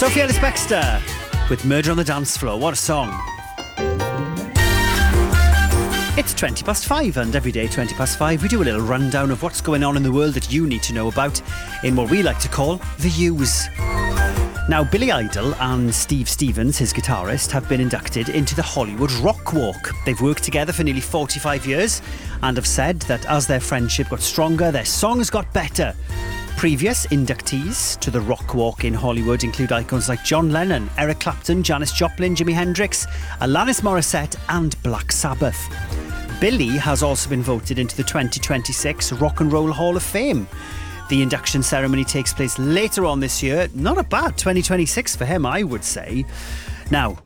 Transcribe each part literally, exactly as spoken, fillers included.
Sophie Ellis-Bextor with Murder on the Dance Floor. What a song. It's twenty past five, and every day twenty past five we do a little rundown of what's going on in the world that you need to know about in what we like to call the U's. Now, Billy Idol and Steve Stevens, his guitarist, have been inducted into the Hollywood Rock Walk. They've worked together for nearly forty-five years and have said that as their friendship got stronger, their songs got better. Previous inductees to the Rock Walk in Hollywood include icons like John Lennon, Eric Clapton, Janis Joplin, Jimi Hendrix, Alanis Morissette and Black Sabbath. Billy has also been voted into the twenty twenty-six Rock and Roll Hall of Fame. The induction ceremony takes place later on this year. Not a bad twenty twenty-six for him, I would say. Now,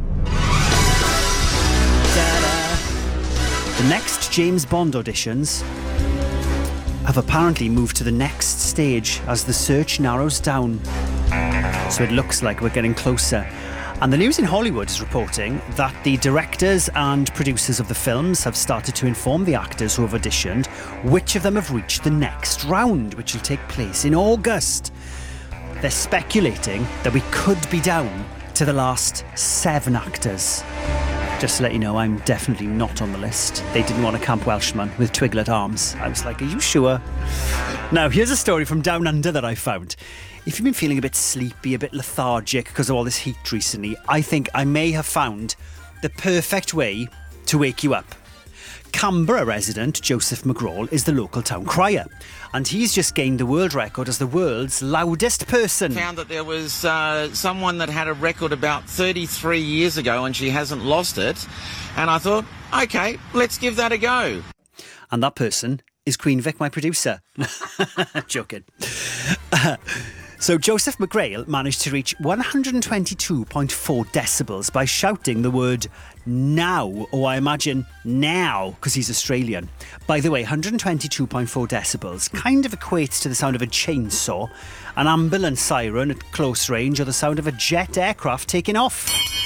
the next James Bond auditions have apparently moved to the next stage as the search narrows down. So it looks like we're getting closer. And the news in Hollywood is reporting that the directors and producers of the films have started to inform the actors who have auditioned which of them have reached the next round, which will take place in August. They're speculating that we could be down to the last seven actors. Just to let you know, I'm definitely not on the list. They didn't want a Camp Welshman with twiglet arms. I was like, are you sure? Now, here's a story from Down Under that I found. If you've been feeling a bit sleepy, a bit lethargic because of all this heat recently, I think I may have found the perfect way to wake you up. Canberra resident Joseph McGraw is the local town crier, and he's just gained the world record as the world's loudest person. Found that there was uh, someone that had a record about thirty-three years ago and she hasn't lost it, and I thought, okay, let's give that a go. And that person is Queen Vic, my producer. Joking. Uh, So Joseph McGrail managed to reach one hundred twenty-two point four decibels by shouting the word now, or I imagine now, because he's Australian. By the way, one hundred twenty-two point four decibels kind of equates to the sound of a chainsaw, an ambulance siren at close range, or the sound of a jet aircraft taking off.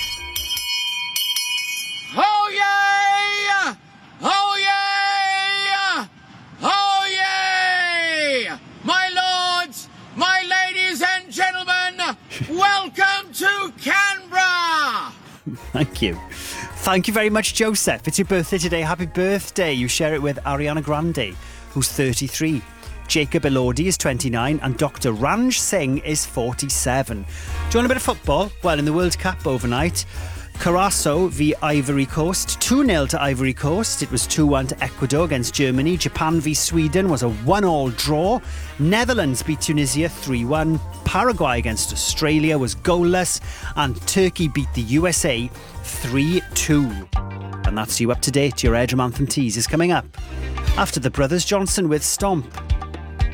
Oh yeah! Oh yeah! Oh yeah! My lords, my ladies and gentlemen, welcome to Canberra! Thank you. Thank you very much, Joseph. It's your birthday today. Happy birthday. You share it with Ariana Grande, who's thirty-three. Jacob Elordi is twenty-nine and Doctor Ranj Singh is forty-seven. Do you want a bit of football? Well, in the World Cup overnight, Curaçao v Ivory Coast, two nil to Ivory Coast. It was two one to Ecuador against Germany. Japan v Sweden was a one all draw. Netherlands beat Tunisia three one. Paraguay against Australia was goalless. And Turkey beat the U S A three two. And that's you up to date. Your Edge Anthem tease is coming up after the Brothers Johnson with Stomp.